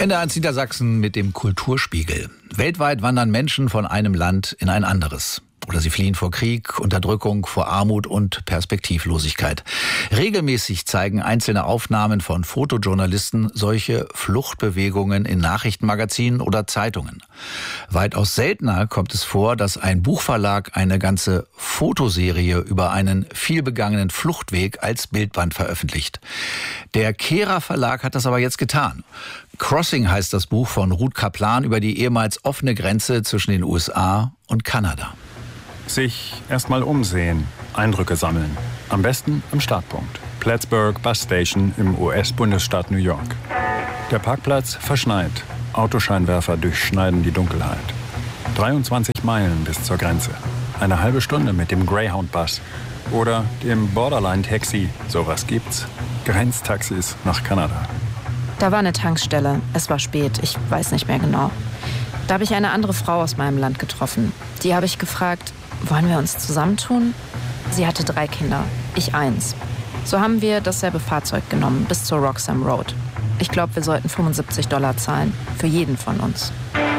NDR1 Niedersachsen mit dem Kulturspiegel. Weltweit wandern Menschen von einem Land in ein anderes. Oder sie fliehen vor Krieg, Unterdrückung, vor Armut und Perspektivlosigkeit. Regelmäßig zeigen einzelne Aufnahmen von Fotojournalisten solche Fluchtbewegungen in Nachrichtenmagazinen oder Zeitungen. Weitaus seltener kommt es vor, dass ein Buchverlag eine ganze Fotoserie über einen vielbegangenen Fluchtweg als Bildband veröffentlicht. Der Kehrer Verlag hat das aber jetzt getan. Crossing heißt das Buch von Ruth Kaplan über die ehemals offene Grenze zwischen den USA und Kanada. Sich erstmal umsehen, Eindrücke sammeln. Am besten am Startpunkt. Plattsburgh Bus Station im US-Bundesstaat New York. Der Parkplatz verschneit. Autoscheinwerfer durchschneiden die Dunkelheit. 23 Meilen bis zur Grenze. Eine halbe Stunde mit dem Greyhound-Bus oder dem Borderline-Taxi. Sowas gibt's. Grenztaxis nach Kanada. Da war eine Tankstelle. Es war spät. Ich weiß nicht mehr genau. Da habe ich eine andere Frau aus meinem Land getroffen. Die habe ich gefragt, wollen wir uns zusammentun? Sie hatte 3 Kinder, ich 1. So haben wir dasselbe Fahrzeug genommen bis zur Roxham Road. Ich glaube, wir sollten $75 zahlen, für jeden von uns.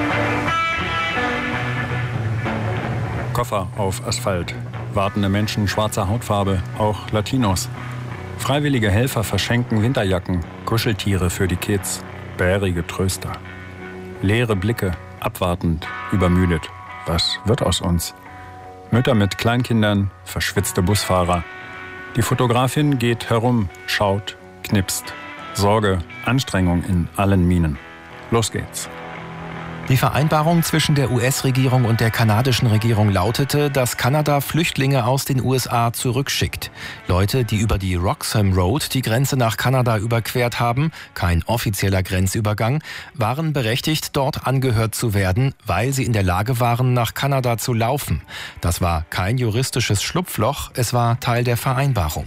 Koffer auf Asphalt, wartende Menschen schwarzer Hautfarbe, auch Latinos. Freiwillige Helfer verschenken Winterjacken, Kuscheltiere für die Kids, bärige Tröster. Leere Blicke, abwartend, übermüdet. Was wird aus uns? Mütter mit Kleinkindern, verschwitzte Busfahrer. Die Fotografin geht herum, schaut, knipst. Sorge, Anstrengung in allen Minen. Los geht's. Die Vereinbarung zwischen der US-Regierung und der kanadischen Regierung lautete, dass Kanada Flüchtlinge aus den USA zurückschickt. Leute, die über die Roxham Road die Grenze nach Kanada überquert haben, kein offizieller Grenzübergang, waren berechtigt, dort angehört zu werden, weil sie in der Lage waren, nach Kanada zu laufen. Das war kein juristisches Schlupfloch, es war Teil der Vereinbarung.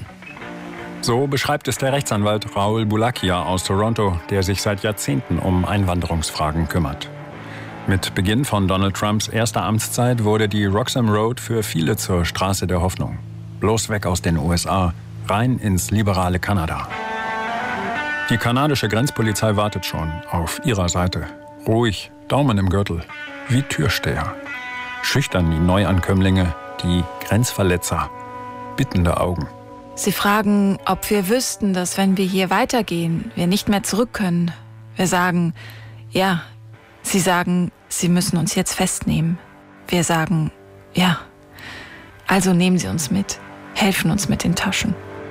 So beschreibt es der Rechtsanwalt Raoul Bulakia aus Toronto, der sich seit Jahrzehnten um Einwanderungsfragen kümmert. Mit Beginn von Donald Trumps erster Amtszeit wurde die Roxham Road für viele zur Straße der Hoffnung. Bloß weg aus den USA, rein ins liberale Kanada. Die kanadische Grenzpolizei wartet schon auf ihrer Seite. Ruhig, Daumen im Gürtel, wie Türsteher. Schüchtern die Neuankömmlinge, die Grenzverletzer, bittende Augen. Sie fragen, ob wir wüssten, dass wenn wir hier weitergehen, wir nicht mehr zurück können. Wir sagen, ja. Sie sagen, Sie müssen uns jetzt festnehmen. Wir sagen, ja. Also nehmen Sie uns mit, helfen uns mit den Taschen.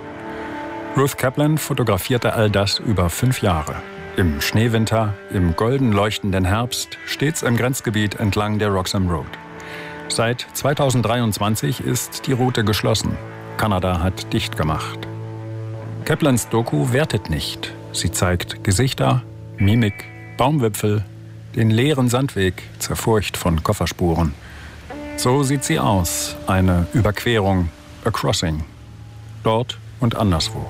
Ruth Kaplan fotografierte all das über 5 Jahre. Im Schneewinter, im golden leuchtenden Herbst, stets im Grenzgebiet entlang der Roxham Road. Seit 2023 ist die Route geschlossen. Kanada hat dicht gemacht. Kaplans Doku wertet nicht. Sie zeigt Gesichter, Mimik, Baumwipfel, den leeren Sandweg zur Furcht von Kofferspuren. So sieht sie aus, eine Überquerung, a crossing. Dort und anderswo.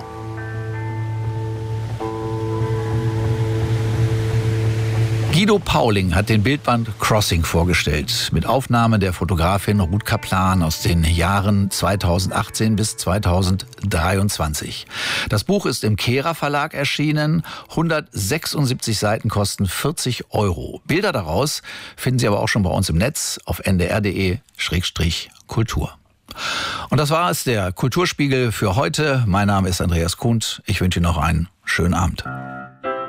Guido Pauling hat den Bildband Crossing vorgestellt, mit Aufnahmen der Fotografin Ruth Kaplan aus den Jahren 2018 bis 2023. Das Buch ist im Kehrer Verlag erschienen, 176 Seiten kosten 40 €. Bilder daraus finden Sie aber auch schon bei uns im Netz auf ndr.de/kultur. Und das war es, der Kulturspiegel für heute. Mein Name ist Andreas Kuhn. Ich wünsche Ihnen noch einen schönen Abend.